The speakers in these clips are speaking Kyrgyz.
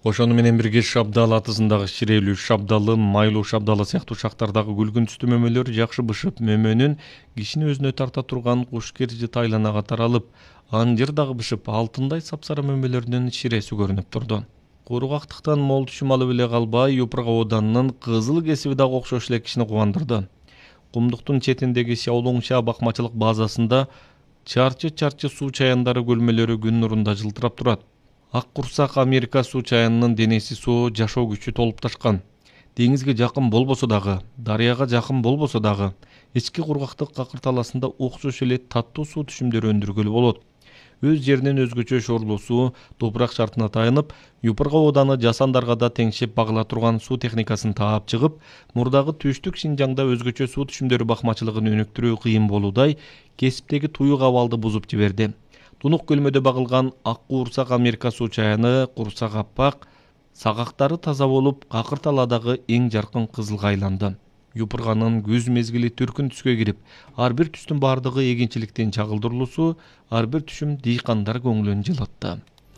Ошону менен бирге Шабдалы атызындагы Ширелүү, Шабдалы, Майлуу Шабдалы сыяктуу шактардагы күлгүн түстүү мөмөлөр жакшы бышып, мөмөнүн кишини өзүнө тарта турган кушкержи тайланага таралып, анжыр дагы бышып, алтындай сапсара мөмөлөрүнүн ширеси көрүнүп турду. Кургактыктан мол түшүм алып эле калбай, Юпурга Оданынын кызыл кесиби дагы окшош эле кишини кубандырды. Кумдуктун четиндеги Сяолоңша бакмачылык базасында чарчы суу чаяндары көлмөлөрү күн нурунда жылтырап турат. Ак курсак Америка суу чаянынын денеси суу жашоо күчү толуп ташкан. Деңизге жакын болбосо дагы, дарыяга жакын болбосо дагы, ички кургактык какырталасында окшош эле таттуу суу түшүмдөрү өндүргөлү болот. Өз жеринин өзгөчө шорлуу суу топурак шартына таянып, Юпурга Ооданы жасандарга да теңшеп багыла турган суу техникасын таап чыгып, мурдагы түштүк Шинжаңда өзгөчө суу түшүмдөрү бакмачылыгын өнүктүрүү кыйын болуудай кесиптеги туюк абалды бузуп жиберди. Тунук көлмөдө багылган ак куурсак Америка суу чаяны курсак аппак, сагактары таза болуп, какырталадагы эң жаркын кызылга айланды. Юпурганын күз мезгили түркүн түскө кирип, ар бир түстүн бардыгы эгинчиликтин чагылдырулуусу, ар бир түшүм дыйкандар көңүлүн жылытты.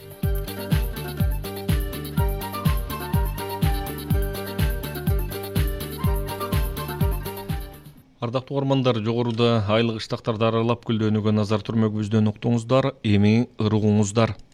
Ардактуу угармандар, жогоруда айлык ыштактарды аралап көлдөөнүгө назар түрмөгүбүздөн уктуңуздар, эми ырыгуңуздар.